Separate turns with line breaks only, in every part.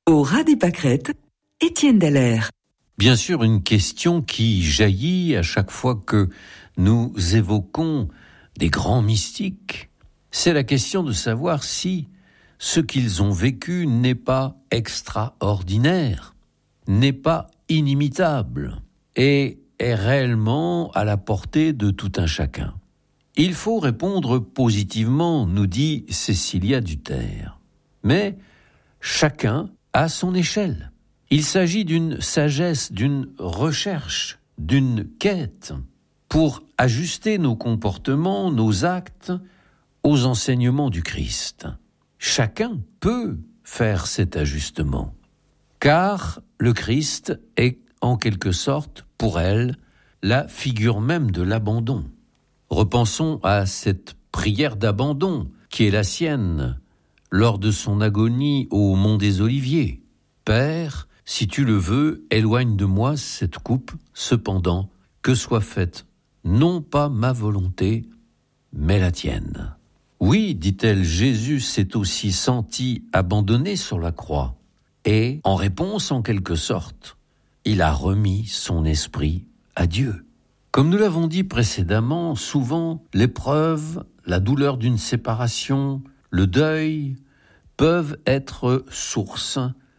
Au ras des pâquerettes, Étienne Dallaire.
Bien sûr, une question qui jaillit à chaque fois que nous évoquons des grands mystiques, c'est la question de savoir si ce qu'ils ont vécu n'est pas extraordinaire, n'est pas inimitable et est réellement à la portée de tout un chacun. Il faut répondre positivement, nous dit Cécilia Duterre. Mais chacun à son échelle. Il s'agit d'une sagesse, d'une recherche, d'une quête pour ajuster nos comportements, nos actes aux enseignements du Christ. Chacun peut faire cet ajustement, car le Christ est en quelque sorte, pour elle, la figure même de l'abandon. Repensons à cette prière d'abandon qui est la sienne lors de son agonie au Mont des Oliviers. « Père, si tu le veux, éloigne de moi cette coupe, cependant, que soit faite non pas ma volonté, mais la tienne. » Oui, dit-elle, Jésus s'est aussi senti abandonné sur la croix. Et, en réponse en quelque sorte, il a remis son esprit à Dieu. Comme nous l'avons dit précédemment, souvent, l'épreuve, la douleur d'une séparation, le deuil, peuvent être source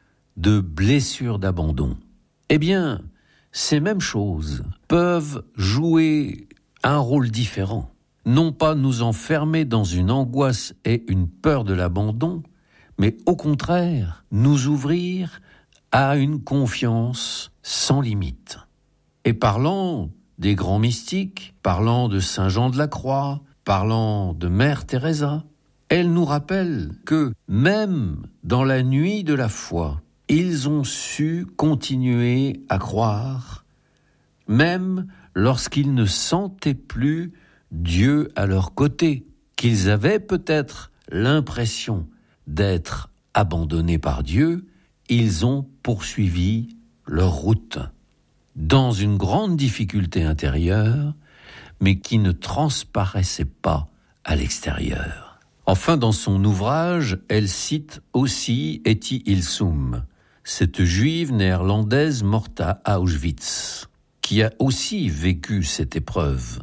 de blessures d'abandon. Eh bien, ces mêmes choses peuvent jouer un rôle différent. Non pas nous enfermer dans une angoisse et une peur de l'abandon, mais au contraire, nous ouvrir à une confiance sans limite. Et parlant des grands mystiques, parlant de Saint Jean de la Croix, parlant de Mère Teresa, elle nous rappelle que même dans la nuit de la foi, ils ont su continuer à croire, même lorsqu'ils ne sentaient plus Dieu à leur côté, qu'ils avaient peut-être l'impression d'être abandonnés par Dieu, ils ont poursuivi leur route dans une grande difficulté intérieure, mais qui ne transparaissait pas à l'extérieur. Enfin, dans son ouvrage, elle cite aussi Etty Hillesum, cette juive néerlandaise morte à Auschwitz, qui a aussi vécu cette épreuve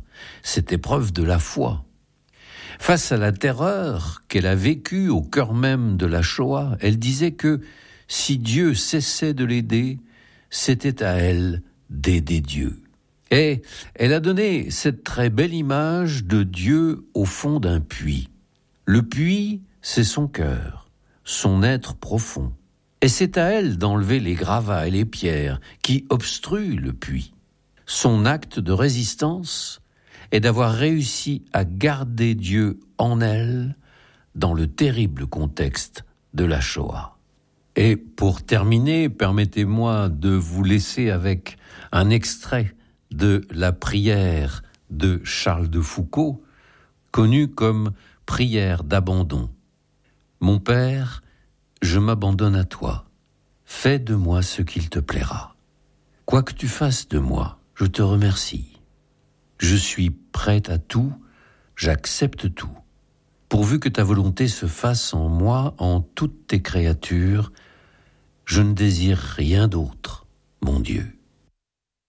de la foi. Face à la terreur qu'elle a vécue au cœur même de la Shoah, elle disait que si Dieu cessait de l'aider, c'était à elle d'aider Dieu. Et elle a donné cette très belle image de Dieu au fond d'un puits. Le puits, c'est son cœur, son être profond. Et c'est à elle d'enlever les gravats et les pierres qui obstruent le puits. Son acte de résistance est d'avoir réussi à garder Dieu en elle dans le terrible contexte de la Shoah. Et pour terminer, permettez-moi de vous laisser avec un extrait de la prière de Charles de Foucault, connue comme prière d'abandon. Mon Père, je m'abandonne à toi. Fais de moi ce qu'il te plaira. Quoi que tu fasses de moi, je te remercie. Je suis prêt à tout, j'accepte tout. Pourvu que ta volonté se fasse en moi, en toutes tes créatures, je ne désire rien d'autre, mon Dieu.